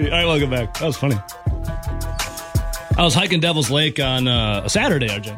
All right, welcome back. That was funny. I was hiking Devil's Lake on a Saturday, RJ.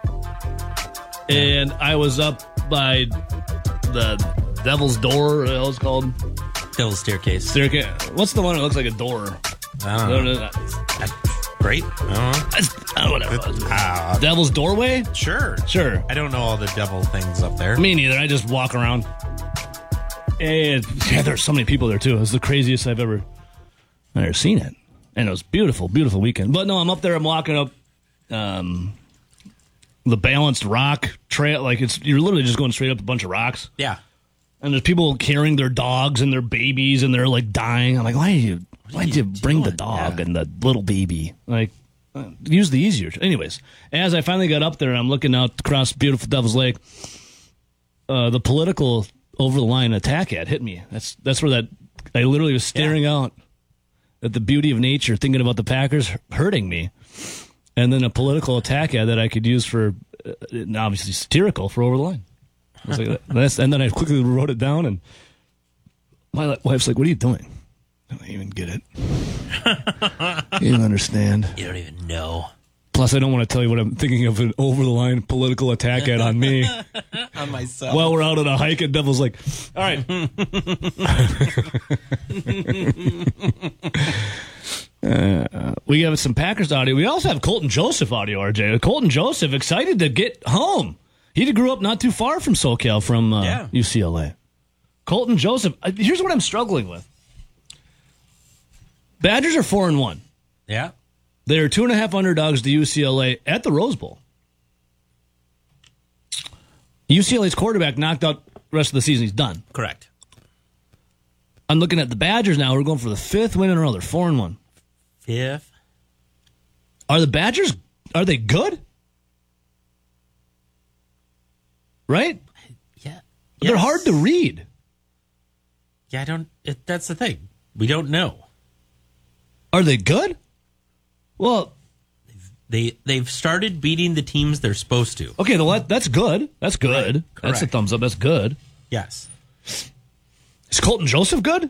And I was up by the Devil's Door, what was it called? Devil's Staircase. Staircase. What's the one that looks like a door? I don't know. Great. I don't know. Whatever it was. Devil's Doorway? Sure. I don't know all the devil things up there. Me neither. I just walk around. And yeah, there's so many people there, too. It was the craziest I've ever seen it. And it was beautiful, beautiful weekend. But no, I'm up there. I'm walking up the Balanced Rock Trail. Like, you're literally just going straight up a bunch of rocks. Yeah. And there's people carrying their dogs and their babies, and they're, like, dying. I'm like, why'd you bring the dog and the little baby? Like, use the easier. Anyways, as I finally got up there, I'm looking out across beautiful Devil's Lake. The political over-the-line attack ad hit me. That's where I literally was staring out at the beauty of nature, thinking about the Packers hurting me. And then a political attack ad that I could use for, obviously satirical, for over the line. I was like, and then I quickly wrote it down, and my wife's like, what are you doing? I don't even get it. You don't understand. You don't even know. Plus, I don't want to tell you what I'm thinking of an over-the-line political attack ad on me. On myself. While we're out on a hike at Devil's Lake. All right. We have some Packers audio. We also have Colton Joseph audio, RJ. Colton Joseph excited to get home. He grew up not too far from SoCal, from UCLA. Colton Joseph. Here's what I'm struggling with. Badgers are 4-1. Yeah. They are 2.5 underdogs to UCLA at the Rose Bowl. UCLA's quarterback knocked out the rest of the season. He's done. Correct. I'm looking at the Badgers now. We're going for the 5th win in a row. They're 4-1. 5th. Are the Badgers, are they good? Right? Yeah. They're hard to read. Yeah, that's the thing. We don't know. Are they good? Well, they've started beating the teams they're supposed to. Okay, that's good. That's good. Right. That's a thumbs up. That's good. Yes. Is Colton Joseph good?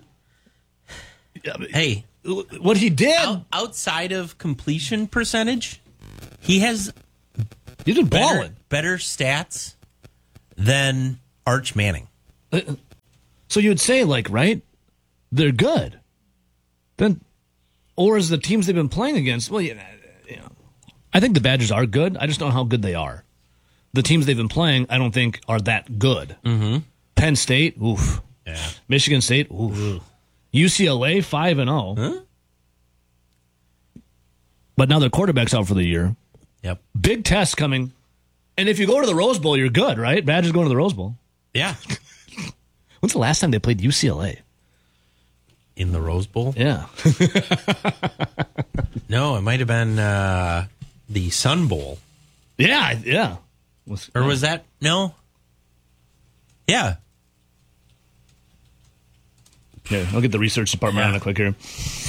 Hey, what he did outside of completion percentage, he has he's been balling. Better stats than Arch Manning. So you'd say, like, right? They're good. Then, or is the teams they've been playing against? Well, I think the Badgers are good. I just don't know how good they are. The teams they've been playing, I don't think are that good. Mm-hmm. Penn State, oof. Yeah. Michigan State, oof. UCLA, 5-0. Huh? But now their quarterback's out for the year. Yep. Big test coming. And if you go to the Rose Bowl, you're good, right? Badgers going to the Rose Bowl. Yeah. When's the last time they played UCLA? In the Rose Bowl? Yeah. No, it might have been the Sun Bowl. Yeah. Was that? No. Yeah. Okay, I'll get the research department on it quick here.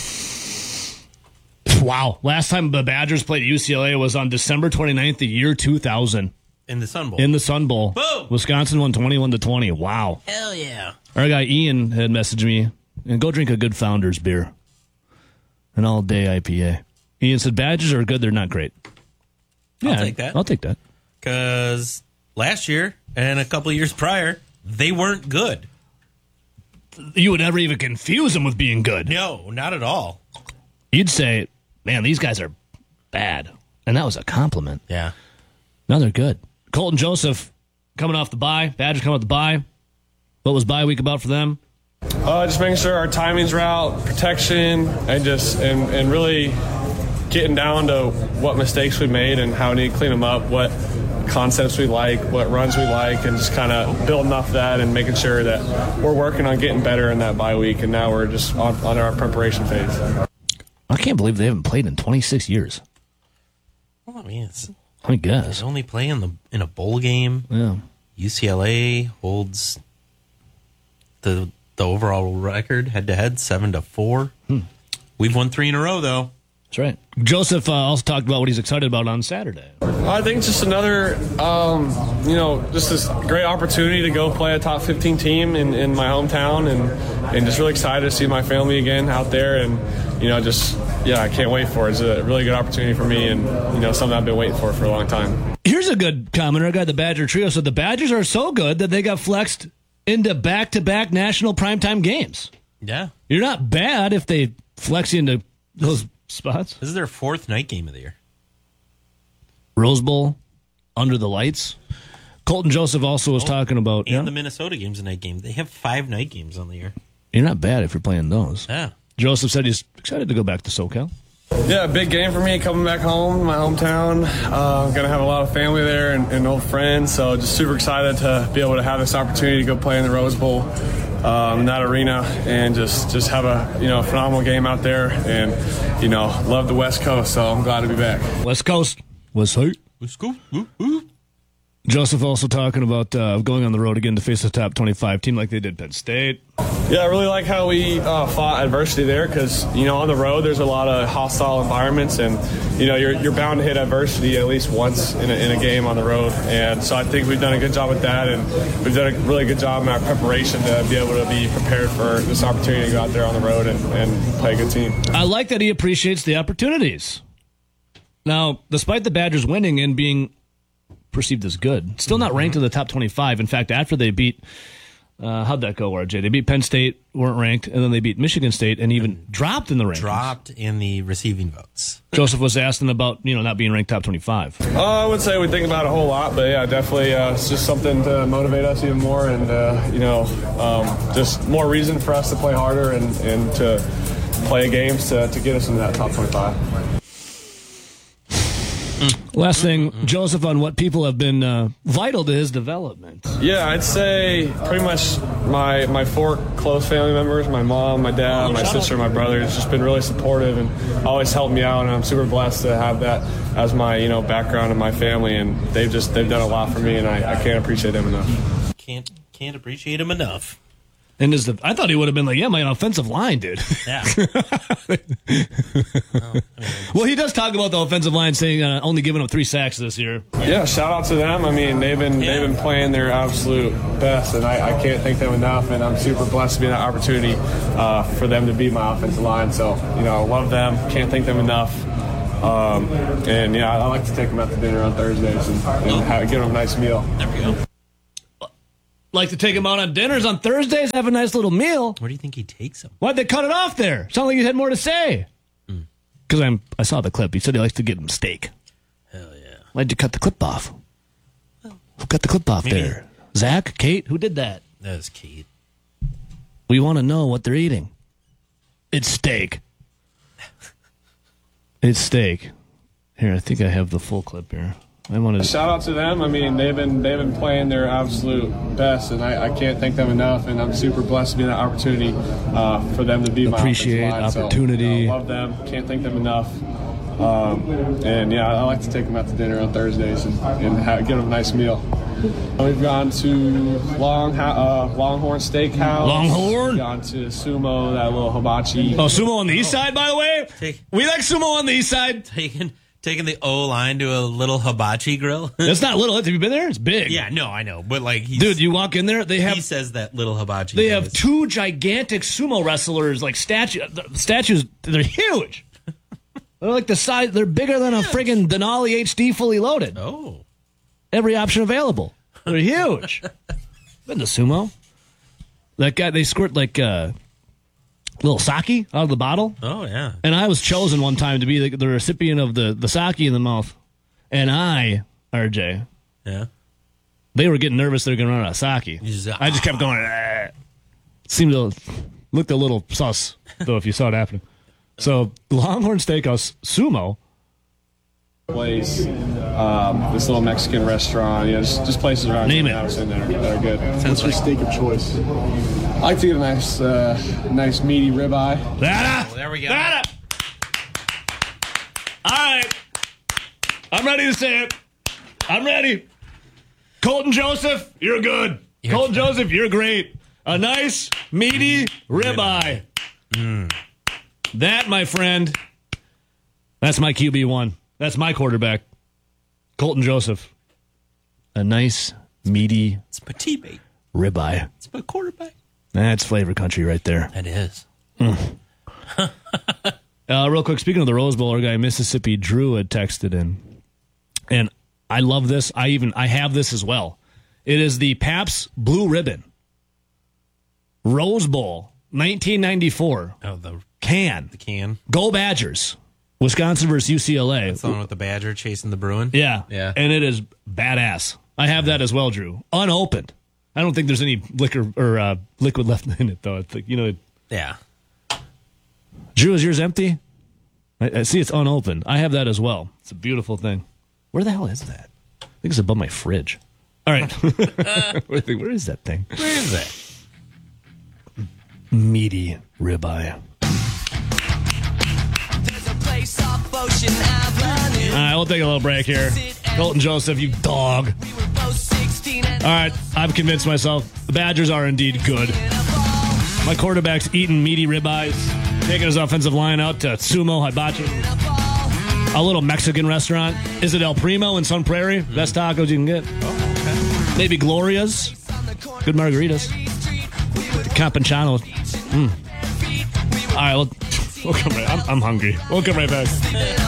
Wow. Last time the Badgers played UCLA was on December 29th, the year 2000. In the Sun Bowl. In the Sun Bowl. Boom! Wisconsin won 21-20. Wow. Hell yeah. Our guy Ian had messaged me, and go drink a good Founders beer. An all-day IPA. Ian said, Badgers are good, they're not great. I'll take that. I'll take that. Because last year and a couple of years prior, they weren't good. You would never even confuse them with being good. No, not at all. You'd say, man, these guys are bad. And that was a compliment. Yeah. Now they're good. Colton Joseph coming off the bye. Badgers coming off the bye. What was bye week about for them? Just making sure our timing's right, out, protection, and really getting down to what mistakes we made and how we need to clean them up, what concepts we like, what runs we like, and just kind of building off that and making sure that we're working on getting better in that bye week, and now we're just on our preparation phase. I can't believe they haven't played in 26 years. Well, I mean, I guess. They only play in a bowl game. Yeah. UCLA holds the overall record head-to-head 7-4. We've won 3 in a row, though. That's right. Joseph also talked about what he's excited about on Saturday. I think just another, just this great opportunity to go play a top 15 team in my hometown, and just really excited to see my family again out there, and I can't wait for it. It's a really good opportunity for me, and something I've been waiting for a long time. Here's a good commenter. A guy, the Badger Trio, said the Badgers are so good that they got flexed into back-to-back national primetime games. Yeah, you're not bad if they flex you into those spots. This is their 4th night game of the year. Rose Bowl, under the lights. Colton Joseph also was talking about... And the Minnesota game's a night game. They have 5 night games on the year. You're not bad if you're playing those. Yeah. Joseph said he's excited to go back to SoCal. Yeah, big game for me coming back home, my hometown. Going to have a lot of family there and old friends, so just super excited to be able to have this opportunity to go play in the Rose Bowl in that arena, and just have a phenomenal game out there, and love the West Coast, so I'm glad to be back. West Coast. West Coast. West Coast. Woo, woo. Joseph also talking about going on the road again to face a top 25 team like they did Penn State. Yeah, I really like how we fought adversity there, because on the road there's a lot of hostile environments, and you're bound to hit adversity at least once in a game on the road, and so I think we've done a good job with that, and we've done a really good job in our preparation to be able to be prepared for this opportunity to go out there on the road and play a good team. I like that he appreciates the opportunities. Now, despite the Badgers winning and being perceived as good, still not ranked in the top 25. In fact, after they beat, how'd that go, RJ? They beat Penn State, weren't ranked, and then they beat Michigan State and even dropped in the rankings. Dropped in the receiving votes. Joseph was asking about, not being ranked top 25. I would say we think about it a whole lot, but yeah, definitely it's just something to motivate us even more, and, just more reason for us to play harder and to play games to get us into that top 25. Last thing, Joseph, on what people have been vital to his development. Yeah, I'd say pretty much my 4 close family members, my mom, my dad, my sister, my brother, has just been really supportive and always helped me out, and I'm super blessed to have that as my background in my family, and they've done a lot for me, and I can't appreciate them enough. Can't appreciate them enough. And I thought he would have been like, yeah, my offensive line, dude. Yeah. Well, he does talk about the offensive line, saying only giving up 3 sacks this year. Yeah, shout out to them. I mean, they've been playing their absolute best, and I can't thank them enough. And I'm super blessed to be in that opportunity for them to be my offensive line. So, I love them. Can't thank them enough. And yeah, I like to take them out to dinner on Thursdays and give them a nice meal. There we go. Like to take him out on dinners on Thursdays, have a nice little meal. Where do you think he takes him? Why'd they cut it off there? Sounded like he had more to say. Because I saw the clip. He said he likes to give him steak. Hell yeah. Why'd you cut the clip off? Who cut the clip off there? Zach? Kate? Who did that? That was Kate. We want to know what they're eating. It's steak. It's steak. Here, I think I have the full clip here. Shout out to them. I mean, they've been playing their absolute best, and I can't thank them enough. And I'm super blessed to be in that opportunity for them to be my appreciate opportunity. So, love them. Can't thank them enough. And yeah, I like to take them out to dinner on Thursdays and give them a nice meal. We've gone to Longhorn Steakhouse. Longhorn? We've gone to Sumo, that little hibachi. Oh, Sumo on the east side, by the way? We like Sumo on the east side. Taking the O-line to a little hibachi grill. That's not little. Have you been there? It's big. Yeah, no, I know. But dude, you walk in there, he says that little hibachi. They have 2 gigantic sumo wrestlers, like statues. They're huge. They're like the size. They're bigger than a friggin' Denali HD fully loaded. Oh. Every option available. They're huge. Been to sumo. That guy, they squirt little sake out of the bottle. Oh, yeah. And I was chosen one time to be the recipient of the sake in the mouth. And RJ. Yeah. They were getting nervous they were going to run out of sake. I just kept going, Seemed to looked a little sus, though, if you saw it happening. So, Longhorn Steakhouse, Sumo. Place, this little Mexican restaurant, just places around Name it. That are good. What's your steak of choice? I like to get a nice meaty ribeye. There we go. All right. I'm ready to say it. I'm ready. Colton Joseph, you're good. Colton Joseph, you're great. A nice, meaty ribeye. That, my friend, That's my QB1. That's my quarterback, Colton Joseph. A nice, meaty It's my teammate. ribeye. It's my quarterback. That's flavor country right there. It is. Real quick, speaking of the Rose Bowl, our guy Mississippi Drew had texted in, and I love this. I have this as well. It is the Pabst Blue Ribbon Rose Bowl 1994 Oh, the can. can. Go Badgers. Wisconsin versus UCLA. That's the one with the Badger chasing the Bruin. Yeah. Yeah. And it is badass. I have that as well, Drew. Unopened. I don't think there's any liquor or liquid left in it, though. It's like, Yeah. Drew, is yours empty? I see it's unopened. I have that as well. It's a beautiful thing. Where the hell is that? I think it's above my fridge. All right. Where is that thing? Where is that? Meaty ribeye. All right, we'll take a little break here. Colton Joseph, you dog. All right, I've convinced myself the Badgers are indeed good. My quarterback's eating meaty ribeyes, taking his offensive line out to Sumo Hibachi, a little Mexican restaurant. Is it El Primo in Sun Prairie? Best tacos you can get. Maybe Gloria's. Good margaritas. Campanchano. All right, we'll come right. I'm hungry. We'll come right back.